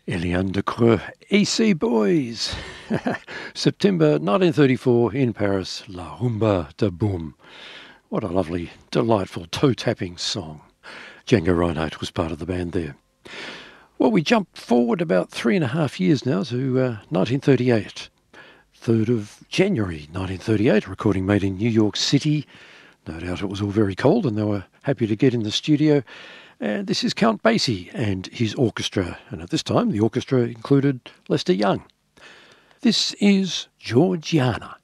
Eliane de Creux, AC Boys. September 1934 in Paris, La Rumba de Boom. What a lovely, delightful toe-tapping song. Django Reinhardt was part of the band there. Well, we jump forward about 3.5 years now to 1938. 3rd of January 1938, recording made in New York City. No doubt it was all very cold and they were happy to get in the studio. And this is Count Basie and his orchestra. And at this time, the orchestra included Lester Young. This is Georgiana.